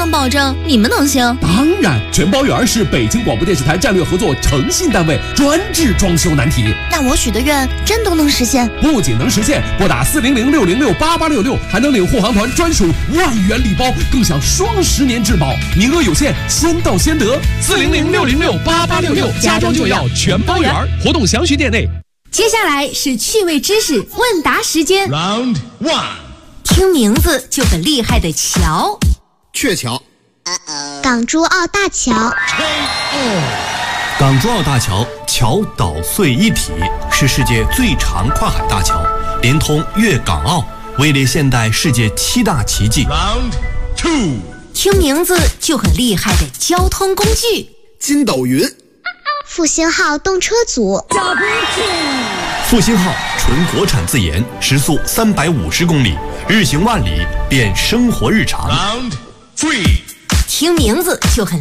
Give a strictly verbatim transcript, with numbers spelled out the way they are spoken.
能保证你们能行？ 当然，全包圆是北京广播电视台战略合作诚信单位，专治装修难题。 那我许的愿真都能实现？ 不仅能实现，拨打四零零六零六八八六六，还能领护航团专属万元礼包，更享双十年质保，名额有限，先到先得。四零零六零六八八六六，家装就要全包圆，活动详询店内。 接下来是趣味知识问答时间。 Round one， 听名字就很厉害的桥。 鹊桥。 港珠澳大桥。 港珠澳大桥桥岛隧一体，是世界最长跨海大桥，连通粤港澳，位列现代世界七大奇迹。 Round two， 听名字就很厉害的交通工具。 筋斗云。 复兴号动车组。 复兴号纯国产自研，时速三百五十公里，日行万里，变生活日常。 Round three， 听名字就很